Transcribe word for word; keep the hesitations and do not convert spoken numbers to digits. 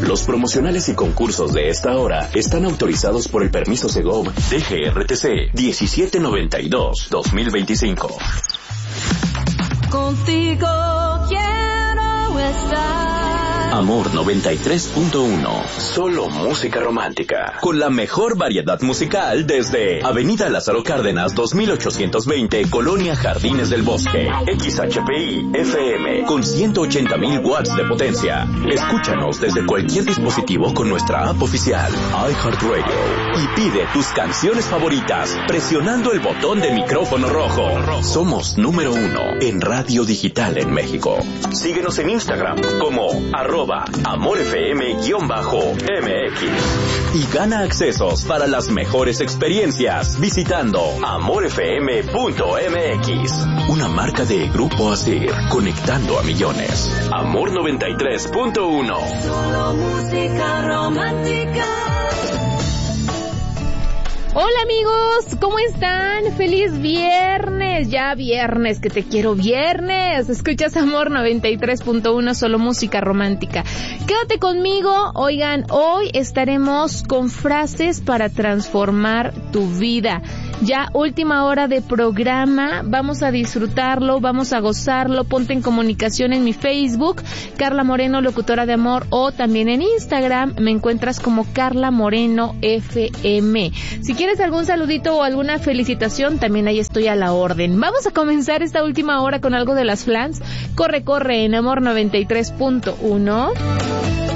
Los promocionales y concursos de esta hora están autorizados por el permiso Segov D G R T C diecisiete noventa y dos dos mil veinticinco. Contigo quiero estar. Amor noventa y tres punto uno. Solo música romántica. Con la mejor variedad musical desde Avenida Lázaro Cárdenas dos mil ochocientos veinte, Colonia Jardines del Bosque. X H P I F M con ciento ochenta mil watts de potencia. Escúchanos desde cualquier dispositivo con nuestra app oficial iHeartRadio y pide tus canciones favoritas presionando el botón de micrófono rojo. Somos número uno en radio digital en México. Síguenos en Instagram como arroba amorfm-mx y gana accesos para las mejores experiencias visitando amorfm punto m x. Una marca de Grupo Asir, conectando a millones. Amor noventa y tres punto uno. Solo música romántica. Hola amigos, ¿cómo están? ¡Feliz viernes! Ya viernes, que te quiero viernes. Escuchas Amor noventa y tres punto uno, solo música romántica. Quédate conmigo. Oigan, hoy estaremos con frases para transformar tu vida. Ya última hora de programa, vamos a disfrutarlo, vamos a gozarlo. Ponte en comunicación en mi Facebook, Carla Moreno, locutora de amor, o también en Instagram, me encuentras como Carla Moreno F M. Si quieres algún saludito o alguna felicitación, también ahí estoy a la orden. Vamos a comenzar esta última hora con algo de las Flans. Corre, corre en Amor noventa y tres punto uno.